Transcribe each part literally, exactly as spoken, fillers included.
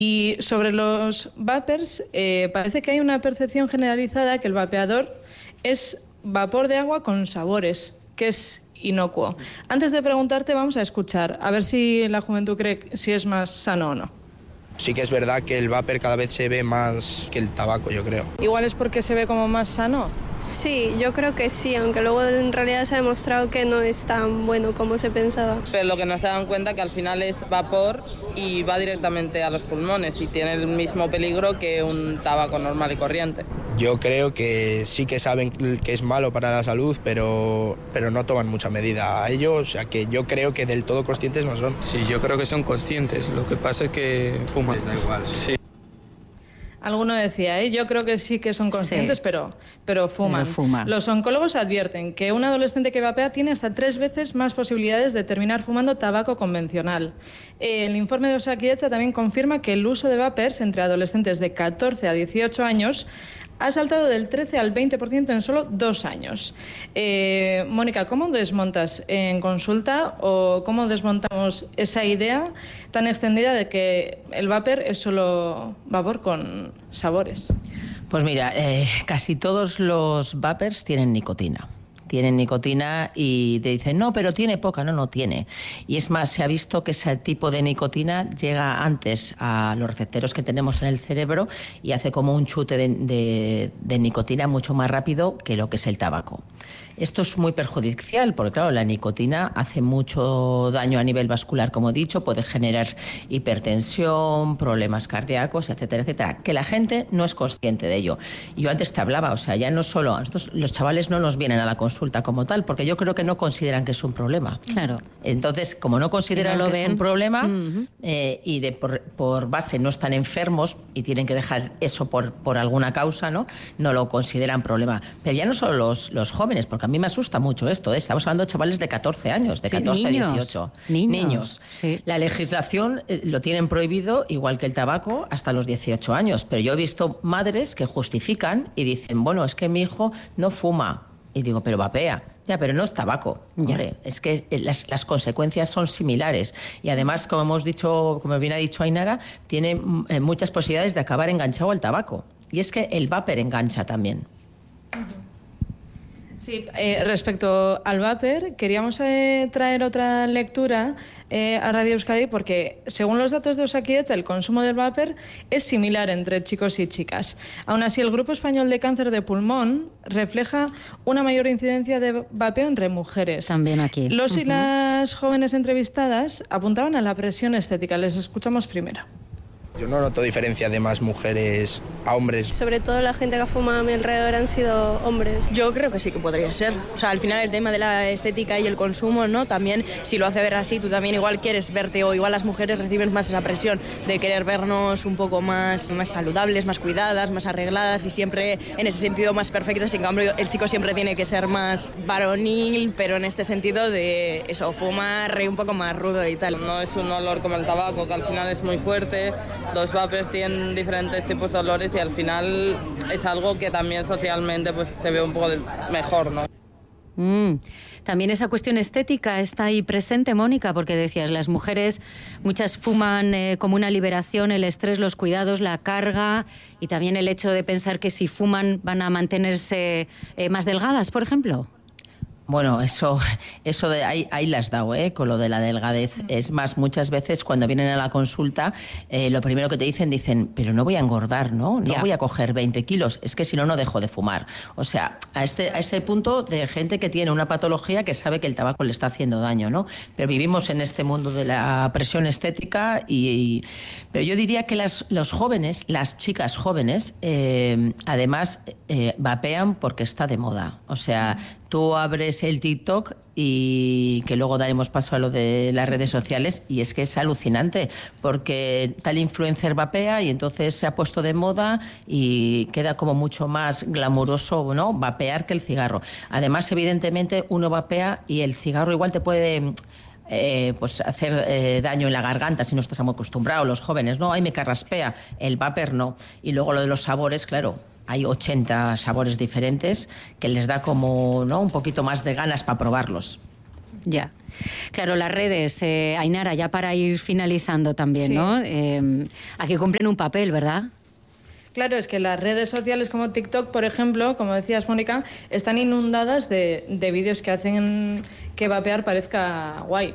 Y sobre los vapers, eh, parece que hay una percepción generalizada que el vapeador es vapor de agua con sabores, que es inocuo. Antes de preguntarte, vamos a escuchar, a ver si la juventud cree si es más sano o no. Sí que es verdad que el vapor cada vez se ve más que el tabaco, yo creo. Igual es porque se ve como más sano. Sí, yo creo que sí, aunque luego en realidad se ha demostrado que no es tan bueno como se pensaba. Pero lo que no se dan cuenta que al final es vapor y va directamente a los pulmones y tiene el mismo peligro que un tabaco normal y corriente. Yo creo que sí que saben que es malo para la salud, pero, pero no toman mucha medida a ello, o sea que yo creo que del todo conscientes no son. Sí, yo creo que son conscientes, lo que pasa es que fuman. Les da igual, sí. Sí. Alguno decía, ¿eh? Yo creo que sí que son conscientes, sí. pero, pero fuman. Pero fuma. Los oncólogos advierten que un adolescente que vapea tiene hasta tres veces más posibilidades de terminar fumando tabaco convencional. El informe de Osakidetza también confirma que el uso de vapers entre adolescentes de catorce a dieciocho años ha saltado del trece al veinte por ciento en solo dos años. Eh, Mónica, ¿cómo desmontas en consulta o cómo desmontamos esa idea tan extendida de que el vapor es solo vapor con sabores? Pues mira, eh, casi todos los vapers tienen nicotina. Tienen nicotina y te dicen, no, pero tiene poca. No, no tiene. Y es más, se ha visto que ese tipo de nicotina llega antes a los receptores que tenemos en el cerebro y hace como un chute de, de, de nicotina mucho más rápido que lo que es el tabaco. Esto es muy perjudicial porque, claro, la nicotina hace mucho daño a nivel vascular, como he dicho, puede generar hipertensión, problemas cardíacos, etcétera, etcétera, que la gente no es consciente de ello. Yo antes te hablaba, o sea, ya no solo, nosotros, los chavales no nos vienen a la consulta como tal, porque yo creo que no consideran que es un problema. Claro. Entonces, como no consideran si no lo que ven, es un problema uh-huh. eh, y de por, por base no están enfermos y tienen que dejar eso por, por alguna causa, ¿no? No lo consideran problema. Pero ya no solo los, los jóvenes, porque a mí me asusta mucho esto, ¿eh? Estamos hablando de chavales de catorce años, de sí, catorce niños, a dieciocho. Niños. niños. Sí. La legislación eh, lo tienen prohibido, igual que el tabaco, hasta los dieciocho años. Pero yo he visto madres que justifican y dicen, bueno, es que mi hijo no fuma. Y digo, pero vapea. Ya, pero no es tabaco. Hombre, es que las, las consecuencias son similares. Y además, como hemos dicho, como bien ha dicho Ainara, tiene eh, muchas posibilidades de acabar enganchado al tabaco. Y es que el vapor engancha también. Sí, eh, respecto al vapor, queríamos eh, traer otra lectura eh, a Radio Euskadi porque, según los datos de Osakidetza, el consumo del vapor es similar entre chicos y chicas. Aún así, el Grupo Español de Cáncer de Pulmón refleja una mayor incidencia de vapeo entre mujeres. También aquí. Los uh-huh. y las jóvenes entrevistadas apuntaban a la presión estética. Les escuchamos primero. Yo no noto diferencia de más mujeres a hombres. Sobre todo la gente que ha fumado a mi alrededor han sido hombres. Yo creo que sí que podría ser. O sea, al final el tema de la estética y el consumo, ¿no? También, si lo hace ver así, tú también igual quieres verte, o igual las mujeres reciben más esa presión de querer vernos un poco más, más saludables, más cuidadas, más arregladas y siempre en ese sentido más perfectas. En cambio, el chico siempre tiene que ser más varonil, pero en este sentido de eso, fumar un poco más rudo y tal. No es un olor como el tabaco, que al final es muy fuerte. Los vapers tienen diferentes tipos de olores y al final es algo que también socialmente pues se ve un poco mejor, ¿no? Mm. También esa cuestión estética está ahí presente, Mónica, porque decías, las mujeres, muchas fuman eh, como una liberación, el estrés, los cuidados, la carga y también el hecho de pensar que si fuman van a mantenerse eh, más delgadas, por ejemplo. Bueno, eso, eso de ahí, ahí las has dado, ¿eh? Con lo de la delgadez. Es más, muchas veces cuando vienen a la consulta, eh, lo primero que te dicen, dicen, pero no voy a engordar, ¿no? No ya. voy a coger veinte kilos, es que si no, no dejo de fumar. O sea, a este, a ese punto de gente que tiene una patología que sabe que el tabaco le está haciendo daño, ¿no? Pero vivimos en este mundo de la presión estética y... y pero yo diría que las, los jóvenes, las chicas jóvenes, eh, además, eh, vapean porque está de moda. O sea, tú abres el TikTok y que luego daremos paso a lo de las redes sociales y es que es alucinante porque tal influencer vapea y entonces se ha puesto de moda y queda como mucho más glamuroso, ¿no? Vapear que el cigarro. Además, evidentemente, uno vapea y el cigarro igual te puede... Eh, pues hacer eh, daño en la garganta si no estás muy acostumbrado, los jóvenes, no, ahí me carraspea, el vapor no. Y luego lo de los sabores, claro, hay ochenta sabores diferentes que les da como, ¿no?, un poquito más de ganas para probarlos. Ya. Claro, las redes, eh, Ainara, ya para ir finalizando también, sí. ¿no? Eh, aquí cumplen un papel, ¿verdad? Claro, es que las redes sociales como TikTok, por ejemplo, como decías, Mónica, están inundadas de, de vídeos que hacen que vapear parezca guay.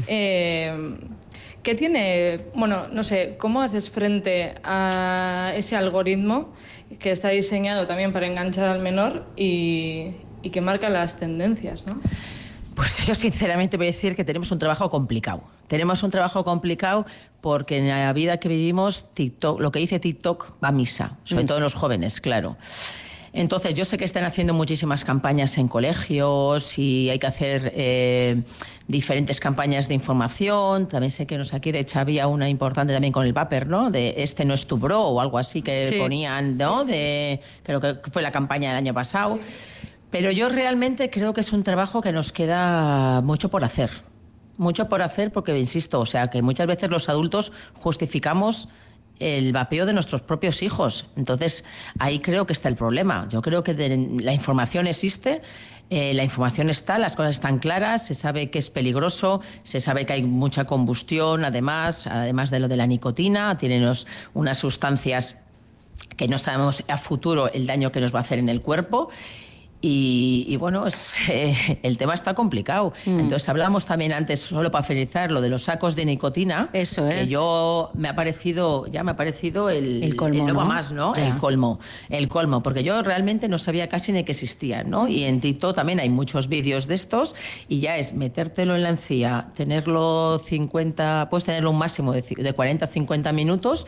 eh, ¿Qué tiene? Bueno, no sé, ¿cómo haces frente a ese algoritmo que está diseñado también para enganchar al menor y, y que marca las tendencias, ¿no? Pues yo sinceramente voy a decir que tenemos un trabajo complicado. Tenemos un trabajo complicado porque en la vida que vivimos, TikTok, lo que dice TikTok va a misa, sobre mm. todo en los jóvenes, claro. Entonces, yo sé que están haciendo muchísimas campañas en colegios y hay que hacer eh, diferentes campañas de información. También sé que nos aquí, de hecho, había una importante también con el vapor, ¿no? De este no es tu bro o algo así que sí. ponían, ¿no? Sí, sí. De, creo que fue la campaña del año pasado. Sí. Pero yo realmente creo que es un trabajo que nos queda mucho por hacer. Mucho por hacer porque, insisto, o sea, que muchas veces los adultos justificamos el vapeo de nuestros propios hijos. Entonces, ahí creo que está el problema. Yo creo que de, la información existe, eh, la información está, las cosas están claras, se sabe que es peligroso, se sabe que hay mucha combustión, además, además de lo de la nicotina, tienen unos, unas sustancias que no sabemos a futuro el daño que nos va a hacer en el cuerpo. Y, y bueno, es, eh, el tema está complicado. Mm. Entonces hablamos también antes, solo para finalizar, lo de los sacos de nicotina. Eso es. Que yo me ha parecido, ya me ha parecido el, el colmo, el nuevo ¿no? más, ¿no? Ya. El colmo, el colmo, porque yo realmente no sabía casi ni que existían, ¿no? Y en TikTok también hay muchos vídeos de estos y ya es metértelo en la encía, tenerlo cincuenta, puedes tenerlo un máximo de, de cuarenta a cincuenta minutos.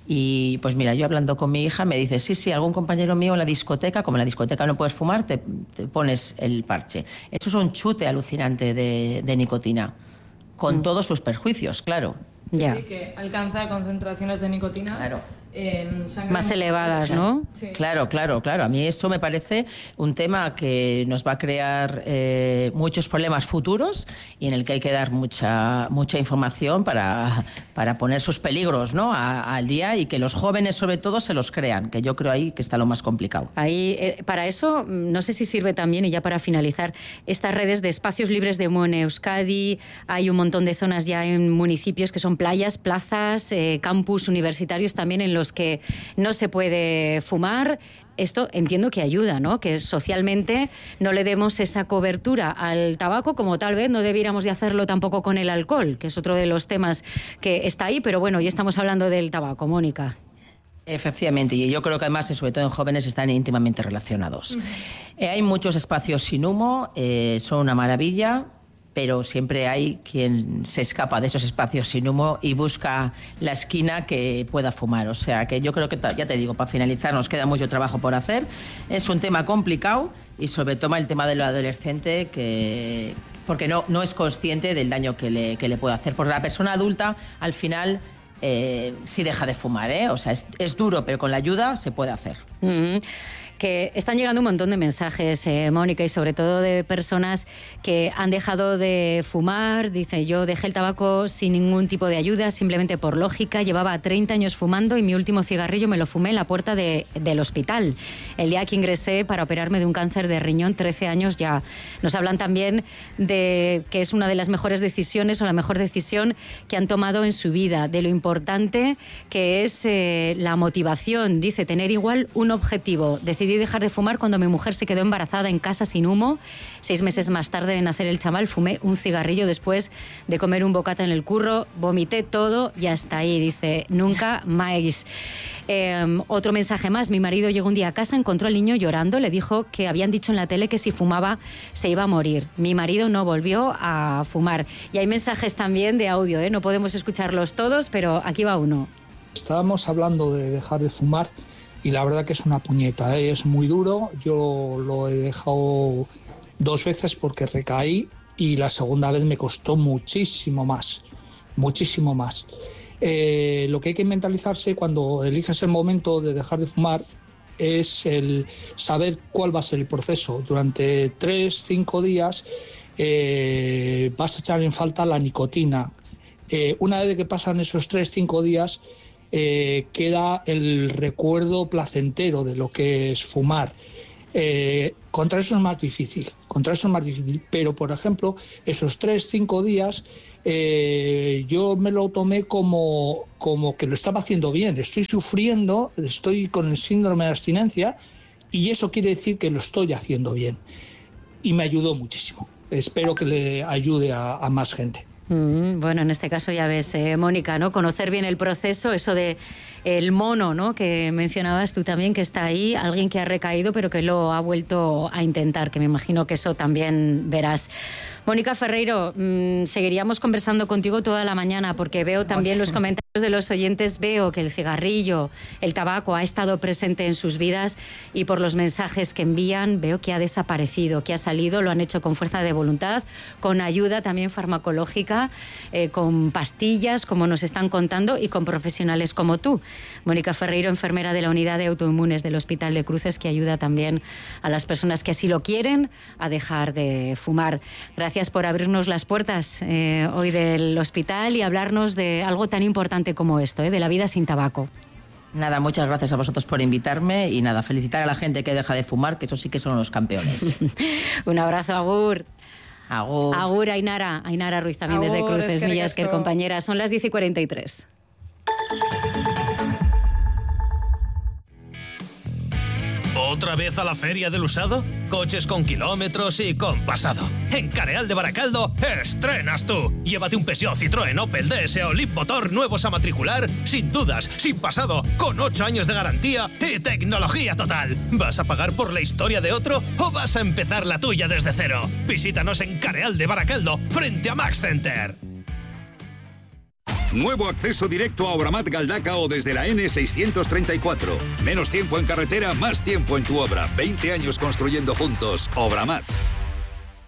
Y pues mira, yo hablando con mi hija me dice, sí, sí, algún compañero mío en la discoteca, como en la discoteca no puedes fumar, te, te pones el parche. Eso es un chute alucinante de, de nicotina, con mm. todos sus perjuicios, claro. Ya. Sí, que alcanza concentraciones de nicotina claro. en sangre más elevadas, ¿no? Sí. Claro, claro, claro. A mí esto me parece un tema que nos va a crear eh, muchos problemas futuros y en el que hay que dar mucha mucha información para, para poner sus peligros, ¿no? a, al día y que los jóvenes sobre todo se los crean, que yo creo ahí que está lo más complicado. Ahí, eh, para eso, no sé si sirve también, y ya para finalizar, estas redes de espacios libres de humo en Euskadi. Hay un montón de zonas ya en municipios que son playas, plazas, eh, campus universitarios también en los que no se puede fumar. Esto entiendo que ayuda, ¿no? Que socialmente no le demos esa cobertura al tabaco, como tal vez no debiéramos de hacerlo tampoco con el alcohol, que es otro de los temas que está ahí, pero bueno, ya estamos hablando del tabaco, Mónica. Efectivamente, y yo creo que además, sobre todo en jóvenes, están íntimamente relacionados. Uh-huh. Eh, hay muchos espacios sin humo, eh, son una maravilla, pero siempre hay quien se escapa de esos espacios sin humo y busca la esquina que pueda fumar. O sea, que yo creo que, ya te digo, para finalizar, nos queda mucho trabajo por hacer. Es un tema complicado y sobre todo el tema del adolescente, que porque no, no es consciente del daño que le, que le puede hacer. Porque la persona adulta, al final, eh, sí deja de fumar, ¿eh? O sea, es, es duro, pero con la ayuda se puede hacer. Mm-hmm. Que están llegando un montón de mensajes, eh, Mónica, y sobre todo de personas que han dejado de fumar. Dice, yo dejé el tabaco sin ningún tipo de ayuda, simplemente por lógica. Llevaba treinta años fumando y mi último cigarrillo me lo fumé en la puerta de, del hospital. El día que ingresé para operarme de un cáncer de riñón, trece años ya. Nos hablan también de que es una de las mejores decisiones o la mejor decisión que han tomado en su vida, de lo importante que es eh, la motivación. Dice, tener igual un objetivo. Decidí dejar de fumar cuando mi mujer se quedó embarazada en casa sin humo. Seis meses más tarde de nacer el chaval, fumé un cigarrillo después de comer un bocata en el curro, vomité todo y hasta ahí. Dice, nunca más. Eh, otro mensaje más. Mi marido llegó un día a casa, encontró al niño llorando, le dijo que habían dicho en la tele que si fumaba se iba a morir. Mi marido no volvió a fumar. Y hay mensajes también de audio, ¿eh? No podemos escucharlos todos, pero aquí va uno. Estábamos hablando de dejar de fumar y la verdad que es una puñeta, ¿eh? Es muy duro. Yo lo he dejado dos veces porque recaí y la segunda vez me costó muchísimo más, muchísimo más. Eh, lo que hay que mentalizarse cuando eliges el momento de dejar de fumar es el saber cuál va a ser el proceso. Durante tres, cinco días eh, vas a echar en falta la nicotina. Eh, una vez que pasan esos tres, cinco días, Eh, queda el recuerdo placentero de lo que es fumar. Eh, contra eso es más difícil, contra eso es más difícil, pero por ejemplo, esos tres, cinco días eh, yo me lo tomé como, como que lo estaba haciendo bien. Estoy sufriendo, estoy con el síndrome de abstinencia y eso quiere decir que lo estoy haciendo bien. Y me ayudó muchísimo. Espero que le ayude a, a más gente. Mm, bueno, en este caso ya ves, eh, Mónica, ¿no? Conocer bien el proceso, eso de el mono, ¿no? Que mencionabas tú también, que está ahí, alguien que ha recaído pero que lo ha vuelto a intentar, que me imagino que eso también verás. Mónica Ferreiro, mmm, seguiríamos conversando contigo toda la mañana porque veo también los comentarios de los oyentes, veo que el cigarrillo, el tabaco ha estado presente en sus vidas y por los mensajes que envían veo que ha desaparecido, que ha salido, lo han hecho con fuerza de voluntad, con ayuda también farmacológica, eh, con pastillas, como nos están contando, y con profesionales como tú. Mónica Ferreiro, enfermera de la unidad de autoinmunes del Hospital de Cruces, que ayuda también a las personas que así lo quieren a dejar de fumar. Gracias por abrirnos las puertas eh, hoy del hospital y hablarnos de algo tan importante como esto, eh, de la vida sin tabaco. Nada, muchas gracias a vosotros por invitarme y nada, felicitar a la gente que deja de fumar, que esos sí que son los campeones. Un abrazo, agur. Agur. Agur, Ainara. Ainara Ruiz también Agur, desde Cruces, es que Millasker, ricasco. compañera. Son las diez y cuarenta y tres. ¿Otra vez a la feria del usado? Coches con kilómetros y con pasado. En Careal de Baracaldo, estrenas tú. Llévate un Peugeot, Citroën, Opel, D S o Leaf Motor nuevos a matricular, sin dudas, sin pasado, con ocho años de garantía y tecnología total. ¿Vas a pagar por la historia de otro o vas a empezar la tuya desde cero? Visítanos en Careal de Baracaldo, frente a Max Center. Nuevo acceso directo a Obramat Galdaca o desde la N seiscientos treinta y cuatro. Menos tiempo en carretera, más tiempo en tu obra. veinte años construyendo juntos. Obramat.